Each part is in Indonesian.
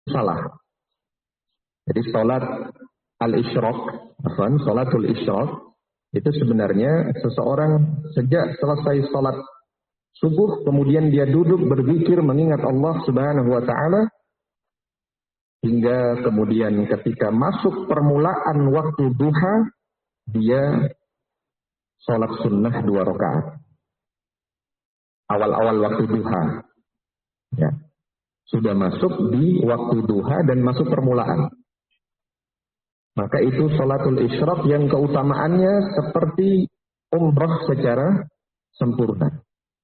salah. Jadi salat al-isyraq, salatul isyraq, itu sebenarnya seseorang sejak selesai salat subuh, kemudian dia duduk berzikir mengingat Allah Subhanahu wa Ta'ala, hingga kemudian ketika masuk permulaan waktu duha, dia salat sunnah 2 rakaat. Awal-awal waktu duha. Ya. Sudah masuk di waktu duha dan masuk permulaan. Maka itu salatul isyraq yang keutamaannya seperti umrah secara sempurna.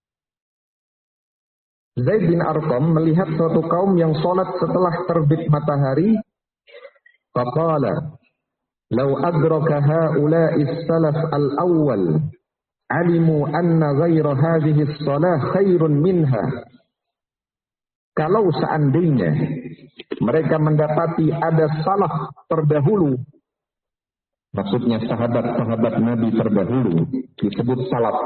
Zaid bin Arqam melihat suatu kaum yang sholat setelah terbit matahari. Faqala, "Law adraka ha'ula'is salaf al-awwal, alimu anna ghaira hadhihi as-salah khairun minha." Kalau seandainya mereka mendapati ada salaf terdahulu, maksudnya sahabat-sahabat Nabi terdahulu, disebut salaf.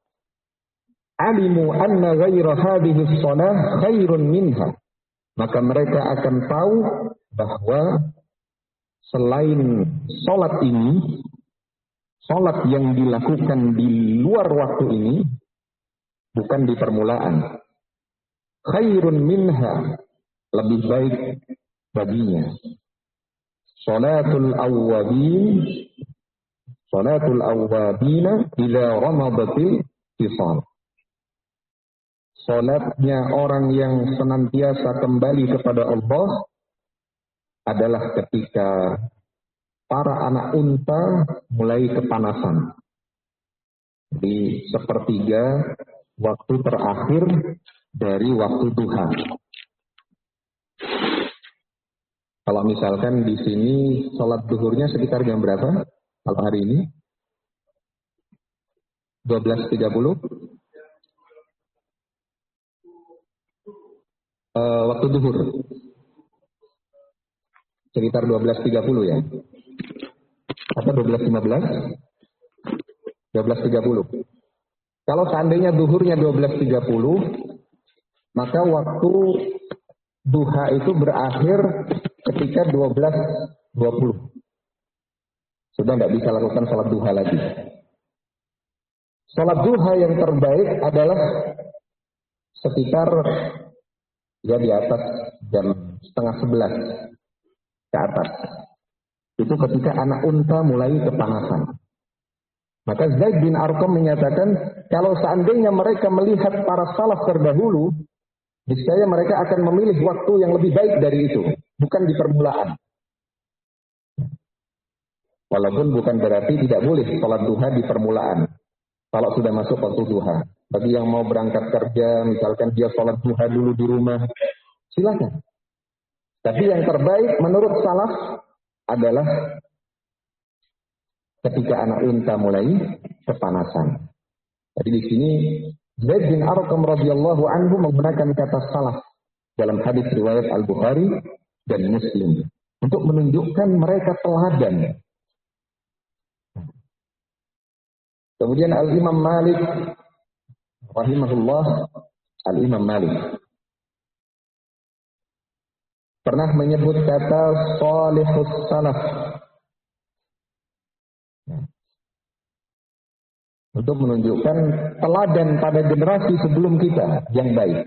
Alimu anna ghaira hadhihi shalah khairun minha. Maka mereka akan tahu bahwa selain salat ini, salat yang dilakukan di luar waktu ini, bukan di permulaan, khairun minha, lebih baik baginya. Salatul awwabina ila ramadatil fisal. Salatnya orang yang senantiasa kembali kepada Allah adalah ketika para anak unta mulai kepanasan. Di sepertiga waktu terakhir dari waktu duha. Kalau misalkan di sini salat zuhurnya sekitar jam berapa? Kalau hari ini 12.30. Waktu zuhur sekitar 12.30 ya. Atau 12.15? 12.30. Kalau seandainya zuhurnya 12.30, maka waktu duha itu berakhir ketika 12.20. Sudah tidak bisa lakukan salat duha lagi. Salat duha yang terbaik adalah sekitar ya di atas jam 10:30 ke atas. Itu ketika anak unta mulai kepanasan. Maka Zaid bin Arqam menyatakan, kalau seandainya mereka melihat para salaf terdahulu, niscaya mereka akan memilih waktu yang lebih baik dari itu, bukan di permulaan. Walaupun bukan berarti tidak boleh salat duha di permulaan, kalau sudah masuk waktu duha. Bagi yang mau berangkat kerja, misalkan dia salat duha dulu di rumah, silakan. Tapi yang terbaik menurut salaf adalah ketika anak unta mulai kepanasan. Jadi di sini Zaid bin Arqam radhiyallahu anhu menggunakan kata salaf dalam hadis riwayat Al-Bukhari dan Muslim untuk menunjukkan mereka teladan. Kemudian Al-Imam Malik rahimahullah, Al-Imam Malik pernah menyebut kata salihus salaf untuk menunjukkan teladan pada generasi sebelum kita yang baik.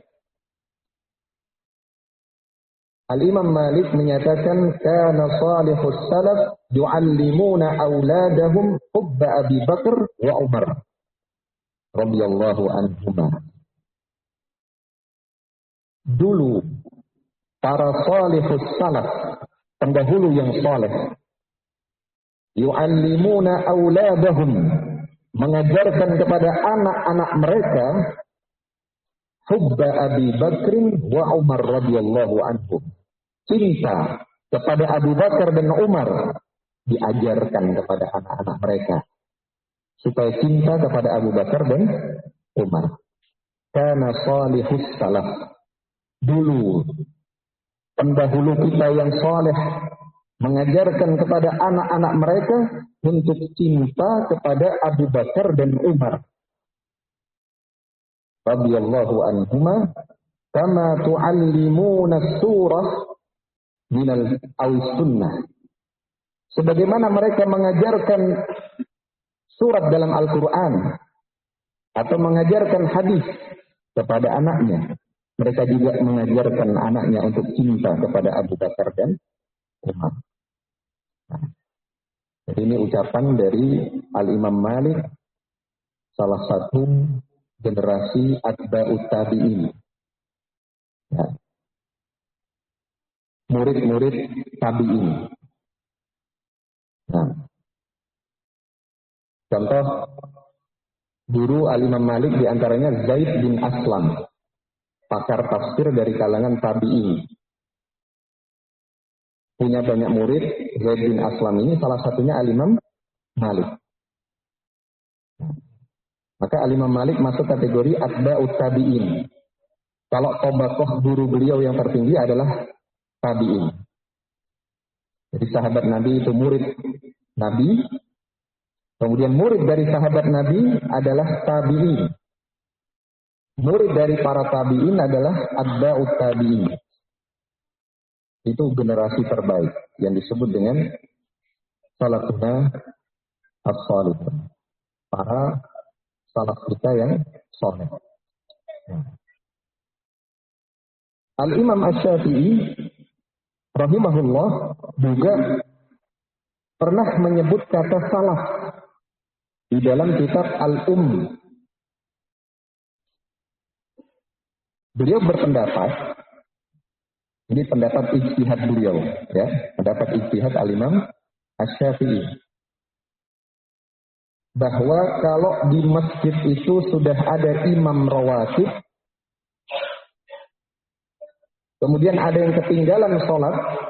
Al-Imam Malik menyatakan kana salihus salaf yu'allimuna auladahum hubba Abi Bakar wa Umar radhiyallahu anhuma. Dulu para salihus salaf, pendahulu yang saleh, yu'allimuna auladahum, mengajarkan kepada anak-anak mereka hubba Abi Bakrin wa Umar radhiyallahu anhum. Cinta kepada Abu Bakar dan Umar diajarkan kepada anak-anak mereka supaya cinta kepada Abu Bakar dan Umar. Kana salihus salaf. Dulu pendahulu kita yang saleh mengajarkan kepada anak-anak mereka untuk cinta kepada Abu Bakar dan Umar radhiyallahu anhuma, kama tu'allimuna surah minal sunnah. Sebagaimana mereka mengajarkan surat dalam Al-Quran atau mengajarkan hadis kepada anaknya, mereka juga mengajarkan anaknya untuk cinta kepada Abu Bakar dan Umar. Nah, jadi ini ucapan dari Al-Imam Malik, salah satu generasi atba'ut tabi'in. Ya. Murid-murid tabi'in. Nah, contoh guru Al-Imam Malik diantaranya Zaid bin Aslam, pakar tafsir dari kalangan tabi'in. Punya banyak murid, Zaid bin Aslam ini salah satunya Al-Imam Malik. Maka Al-Imam Malik masuk kategori atba'ut tabi'in. Kalau tobakoh guru beliau yang tertinggi adalah tabi'in. Jadi sahabat Nabi itu murid Nabi, kemudian murid dari sahabat Nabi adalah tabi'in. Murid dari para tabi'in adalah atba'ut tabi'in. Itu generasi terbaik yang disebut dengan salafuna as-salihun. Para salaf kita yang saleh. Al-Imam Asy-Syafi'i rahimahullah juga pernah menyebut kata salaf di dalam kitab Al-Umm. Beliau berpendapat, ini pendapat ijtihad beliau, ya, pendapat ijtihad Al-Imam Asy-Syafi'i, bahwa kalau di masjid itu sudah ada imam rawatib, kemudian ada yang ketinggalan sholat,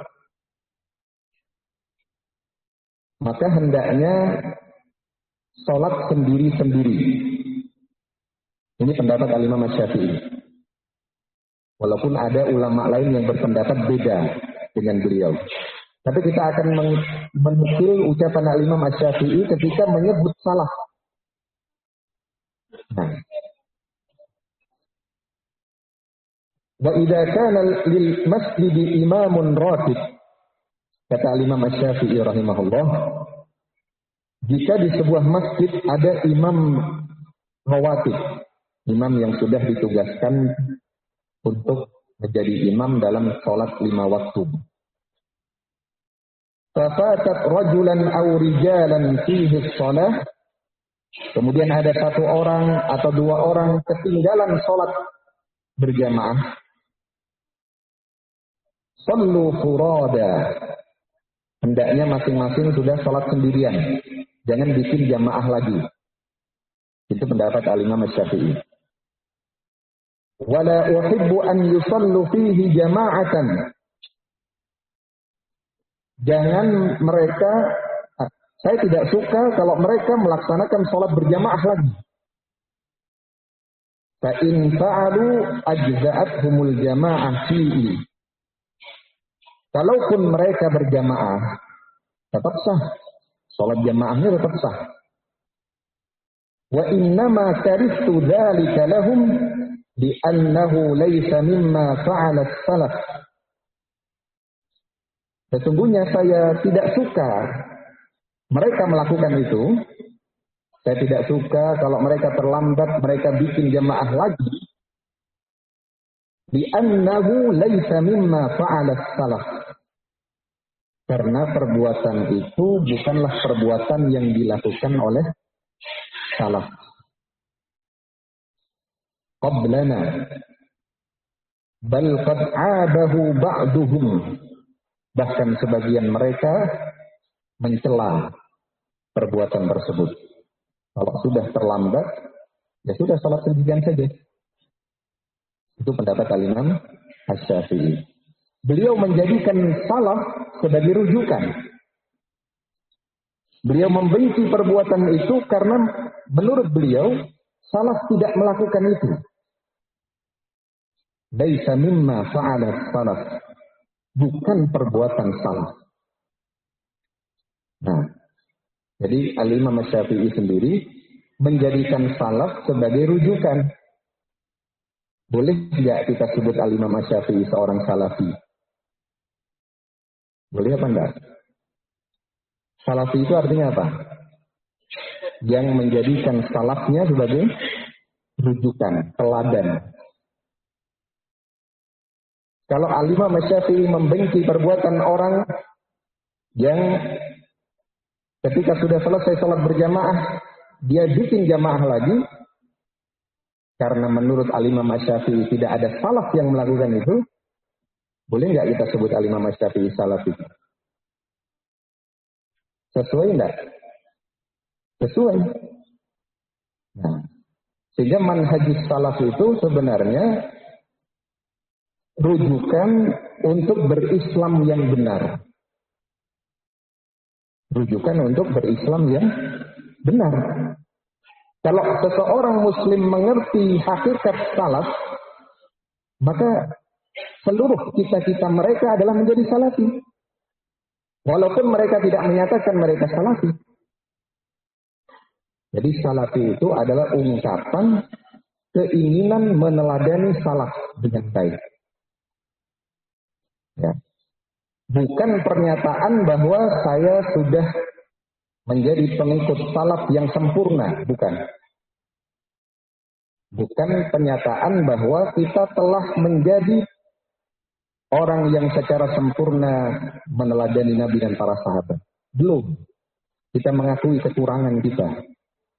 maka hendaknya sholat sendiri-sendiri. Ini pendapat Al-Imam Asy-Syafi'i. Walaupun ada ulama lain yang berpendapat beda dengan beliau. Tapi kita akan menukil ucapan Al-Imam Asy-Syafi'i ketika menyebut salah. Nah. Wa idza kana lil masjidi imamun ratib, kata Al-Imam Asy-Syafi'i rahimahullah, jika di sebuah masjid ada imam rawatib, imam yang sudah ditugaskan untuk menjadi imam dalam sholat 5 waktu. Fafatat rajulan aw rijalan fihi shalah, kemudian ada satu orang atau 2 orang ketinggalan sholat berjamaah. Sallu furada, hendaknya masing-masing sudah sholat sendirian, jangan bikin jamaah lagi. Itu pendapat Al-Imam Asy-Syafi'i. Wala uhibbu an yusallu fihi jama'atan, jangan mereka, saya tidak suka kalau mereka melaksanakan sholat berjamaah lagi. Fa in fa'alu ajza'athumul jama'ah fihi, kalaupun mereka berjamaah tetap sah, sholat jamaahnya tetap sah. Wa innama karihtu dzalika lahum li'annahu laysa mimma fa'alat salaf. Sesungguhnya saya tidak suka mereka melakukan itu. Saya tidak suka kalau mereka terlambat, mereka bikin jamaah lagi. Li'annahu laysa mimma fa'alat salaf. Karena perbuatan itu bukanlah perbuatan yang dilakukan oleh salaf qablana, bal qad 'abahu ba'duhum, bahkan sebagian mereka mencela perbuatan tersebut. Kalau sudah terlambat, ya sudah salat sendirian saja. Itu pendapat Al-Imam Asy-Syafi'i. Beliau menjadikan salaf sebagai rujukan. Beliau membenci perbuatan itu karena menurut beliau salaf tidak melakukan itu. Laisa mimma fa'alat salaf, bukan perbuatan salaf. Nah, jadi Al-Imam Asy-Syafi'i sendiri menjadikan salaf sebagai rujukan. Boleh tidak kita sebut Al-Imam Asy-Syafi'i seorang salafi? Boleh apa enggak? Salafi itu artinya apa? Yang menjadikan salafnya sebagai rujukan, teladan. Kalau Al-Imam Syafi'i membenci perbuatan orang yang ketika sudah selesai sholat berjamaah, dia bikin jamaah lagi, karena menurut Al-Imam Syafi'i tidak ada salaf yang melakukan itu, boleh nggak kita sebut Al-Imam Syafi'i salafi? Sesuai enggak? Sesuai. Nah, sehingga manhajus salaf itu sebenarnya rujukan untuk berislam yang benar. Rujukan untuk berislam yang benar. Kalau seseorang muslim mengerti hakikat salaf, maka seluruh cita-cita mereka adalah menjadi salafi. Walaupun mereka tidak menyatakan mereka salafi. Jadi salafi itu adalah ungkapan keinginan meneladani salaf dengan baik. Ya. Bukan pernyataan bahwa saya sudah menjadi pengikut salaf yang sempurna. Bukan. Bukan pernyataan bahwa kita telah menjadi orang yang secara sempurna meneladani Nabi dan para sahabat. Belum. Kita mengakui kekurangan kita.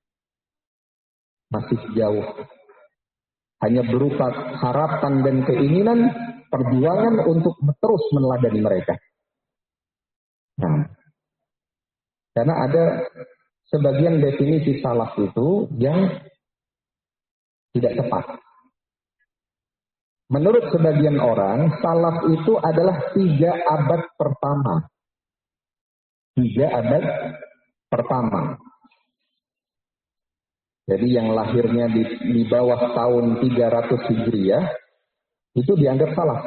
Masih jauh. Hanya berupa harapan dan keinginan, perjuangan untuk terus meneladani mereka. Nah, karena ada sebagian definisi salaf itu yang tidak tepat. Menurut sebagian orang, salaf itu adalah 3 abad pertama. 3 abad pertama. Jadi yang lahirnya di bawah tahun 300 Hijriah, itu dianggap salaf.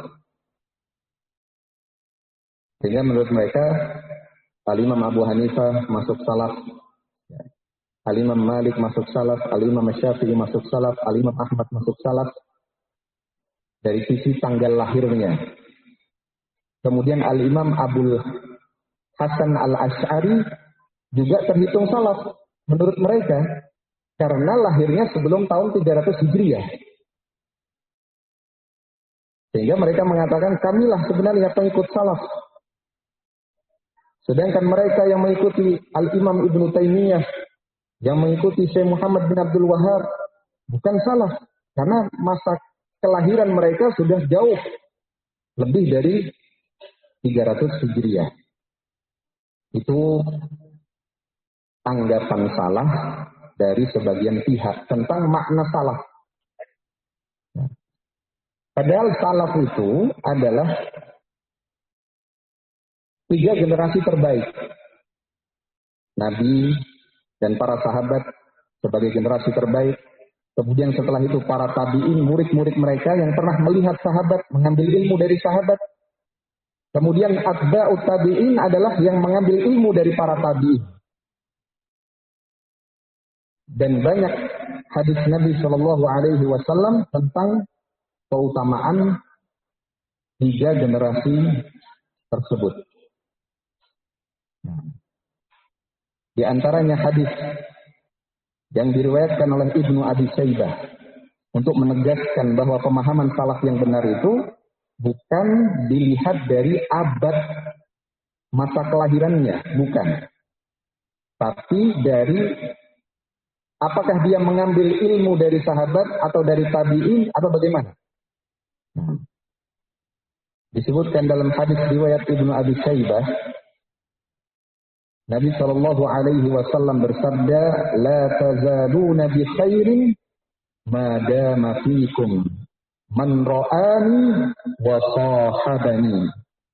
Sehingga menurut mereka, Al-Imam Abu Hanifah masuk salaf, Al-Imam Malik masuk salaf, Al-Imam Syafi'i masuk salaf, Al-Imam Ahmad masuk salaf. Dari sisi tanggal lahirnya. Kemudian Al-Imam Abul Hasan Al-Asy'ari juga terhitung salaf menurut mereka. Karena lahirnya sebelum tahun 300 Hijriah. Sehingga mereka mengatakan kamilah sebenarnya pengikut salaf. Sedangkan mereka yang mengikuti Al-Imam Ibnu Taimiyah, yang mengikuti Syekh Muhammad bin Abdul Wahhab, bukan salaf. Karena masa kelahiran mereka sudah jauh lebih dari 300 Hijriah. Itu anggapan salah dari sebagian pihak tentang makna salaf. Padahal salaf itu adalah 3 generasi terbaik. Nabi dan para sahabat sebagai generasi terbaik. Kemudian setelah itu para tabi'in, murid-murid mereka yang pernah melihat sahabat, mengambil ilmu dari sahabat. Kemudian atba'ut tabi'in adalah yang mengambil ilmu dari para tabi'in. Dan banyak hadis Nabi SAW tentang keutamaan 3 generasi tersebut. Di antaranya hadis yang diriwayatkan oleh Ibnu Abi Syaibah untuk menegaskan bahwa pemahaman salaf yang benar itu bukan dilihat dari abad masa kelahirannya, bukan. Tapi dari apakah dia mengambil ilmu dari sahabat atau dari tabi'in atau bagaimana? Disebutkan dalam hadis riwayat Ibnu Abi Syaibah, Nabi SAW bersabda, "La tazaluna bi khairin ma dama fikum man ra'ani wa sahabani."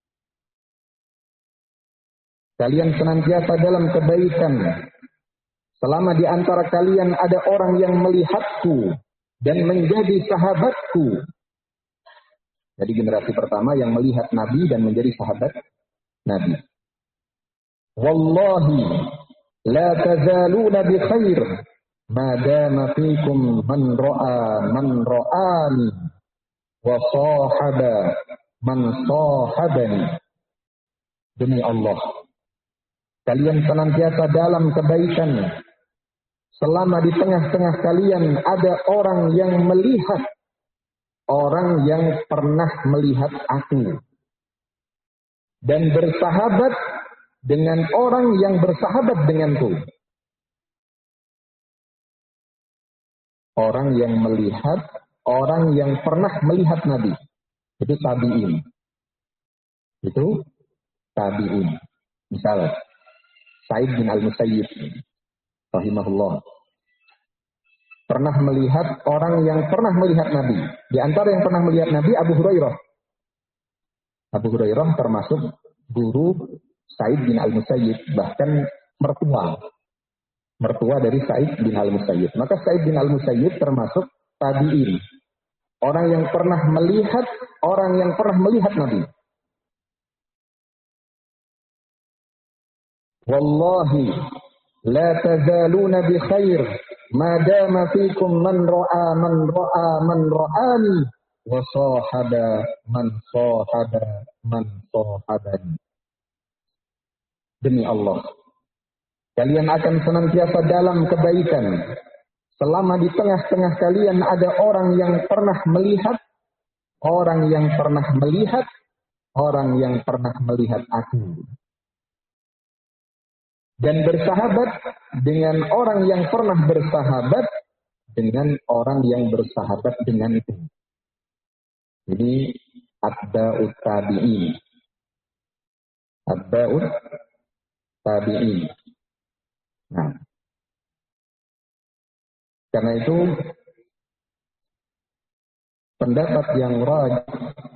Kalian senantiasa dalam kebaikan selama di antara kalian ada orang yang melihatku dan menjadi sahabatku. Jadi generasi pertama yang melihat Nabi dan menjadi sahabat Nabi. Wallahi la tazaluna bi khair ma dama fikum man ra'ani wa sahaba man sahabani. demi Allah, kalian senantiasa dalam kebaikan selama di tengah-tengah kalian ada orang yang melihat orang yang pernah melihat aku, dan bersahabat dengan orang yang bersahabat denganku. Orang yang melihat orang yang pernah melihat Nabi. Itu tabi'in. Itu tabi'in. Misal, Sa'id bin Al-Musayyib rahimahullah pernah melihat orang yang pernah melihat Nabi. Di antara yang pernah melihat Nabi, Abu Hurairah. Abu Hurairah termasuk guru Sa'id bin Al-Musayyib, bahkan mertua dari Sa'id bin Al-Musayyib. Maka Sa'id bin Al-Musayyib termasuk tabi'in. Orang yang pernah melihat Nabi. Wallahi la tazaluna bi khair ma dama fikum man ra'ani wa sahada man sahabani. Demi Allah, kalian akan senantiasa dalam kebaikan selama di tengah-tengah kalian ada orang yang pernah melihat aku, dan bersahabat dengan orang yang pernah bersahabat dengan orang yang bersahabat denganku. Jadi atba'ut tabi'in. Nah, karena itu pendapat yang rajih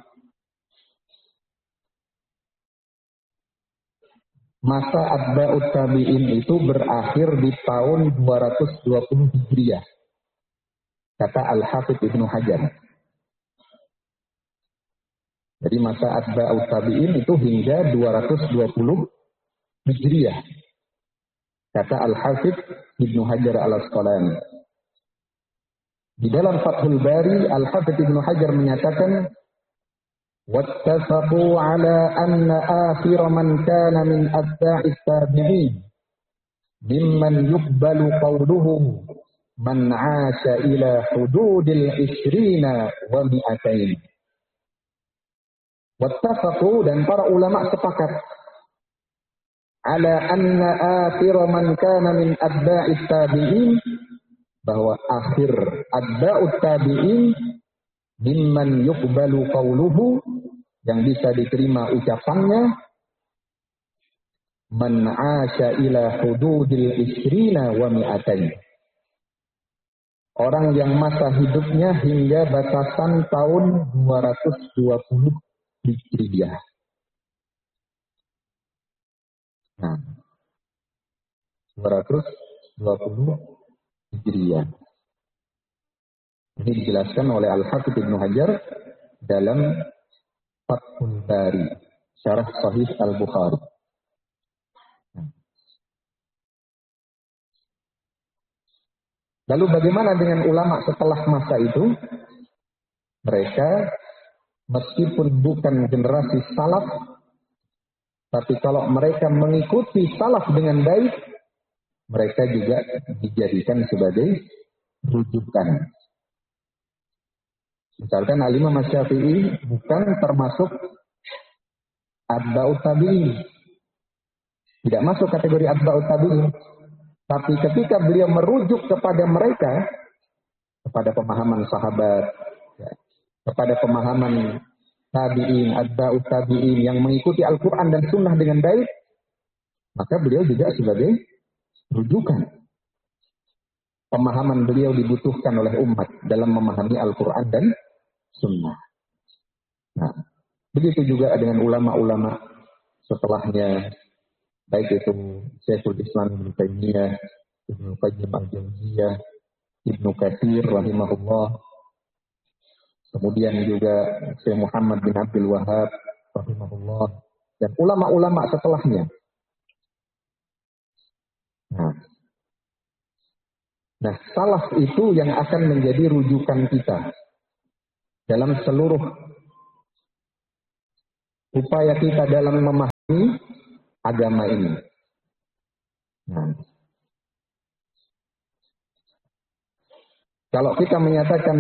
masa atba'ut tabi'in itu berakhir di tahun 220 Hijriah. Kata Al-Hafidz Ibnu Hajar. Jadi masa atba'ut tabi'in itu hingga 220 Hijriah. Kata Al-Hafidz Ibnu Hajar Al-Asqalani. Di dalam Fathul Bari, Al-Hafidz Ibnu Hajar menyatakan, واتفقوا على أن آخر من كان من أتباع التابعين ممن يقبل قوله من عاش إلى حدود 20 و200. Wattafaqu, dan para ulama sepakat, ala anna akhir man kana min atba'it tabi'in, bahwa akhir atba'ut tabi'in mimman yuqbalu qawluhu, yang bisa diterima ucapannya, man 'asha ila hududil 20 wa 200. Orang yang masa hidupnya hingga batasan tahun 220 Hijriah. Nah, 220 Hijriah. Ini dijelaskan oleh Al-Hafidz Ibnu Hajar dalam Fathul Bari, Syarah Sahih Al-Bukhari. Lalu bagaimana dengan ulama setelah masa itu? Mereka meskipun bukan generasi salaf, tapi kalau mereka mengikuti salaf dengan baik, mereka juga dijadikan sebagai rujukan. Misalkan Al-Imam Asy-Syafi'i bukan termasuk atba'ut tabi'in. Tidak masuk kategori atba'ut tabi'in. Tapi ketika beliau merujuk kepada mereka, kepada pemahaman sahabat, kepada pemahaman tabi'in, atba'ut tabi'in yang mengikuti Al-Quran dan Sunnah dengan baik, maka beliau juga sebagai rujukan. Pemahaman beliau dibutuhkan oleh umat dalam memahami Al-Quran dan Sunnah. Nah, begitu juga dengan ulama-ulama setelahnya, baik itu Syekhul Islam Ibnu Taimiyah, Ibnu Qayyim Al-Jauziyah, Ibnu Katsir rahimahullah, kemudian juga Syekh Muhammad bin Abdul Wahhab rahimahullah, dan ulama-ulama setelahnya. Nah, salaf itu yang akan menjadi rujukan kita dalam seluruh upaya kita dalam memahami agama ini. Nah, kalau kita menyatakan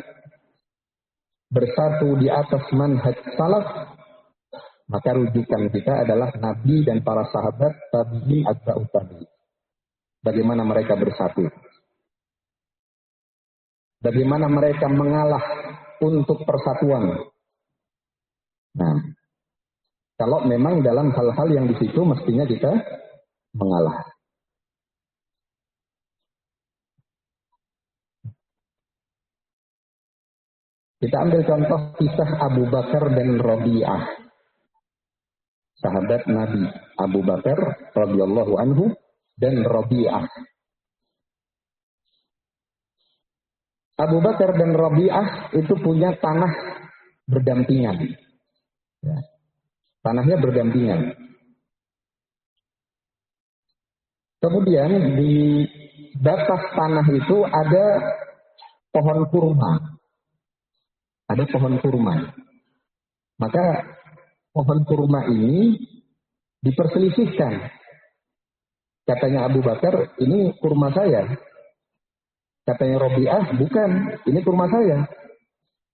bersatu di atas manhaj salaf, maka rujukan kita adalah Nabi dan para sahabat tabi'in atba'ut tabi'in. Bagaimana mereka bersatu? Bagaimana mereka mengalah untuk persatuan? Nah, kalau memang dalam hal-hal yang di situ mestinya kita mengalah. Kita ambil contoh kisah Abu Bakar dan Rabi'ah. Sahabat Nabi Abu Bakar radhiyallahu anhu dan Rabi'ah. Abu Bakar dan Rabi'ah itu punya tanah berdampingan. Ya. Tanahnya berdampingan. Kemudian di batas tanah itu ada pohon kurma. Ada pohon kurma. Maka pohon kurma ini diperselisihkan. Katanya Abu Bakar, ini kurma saya. Katanya Rabi'ah, bukan, ini kurma saya.